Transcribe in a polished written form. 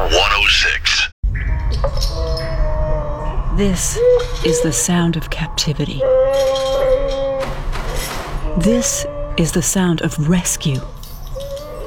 106. This is the sound of captivity. This is the sound of rescue.